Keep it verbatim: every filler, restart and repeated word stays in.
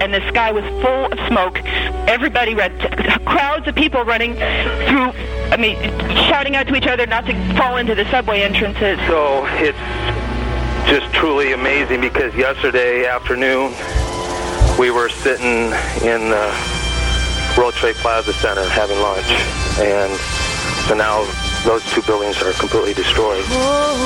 and the sky was full of smoke. Everybody ran, crowds of people running through, I mean, shouting out to each other not to fall into the subway entrances. So it's just truly amazing, because yesterday afternoon we were sitting in the World Trade Plaza Center having lunch, and so now those two buildings are completely destroyed.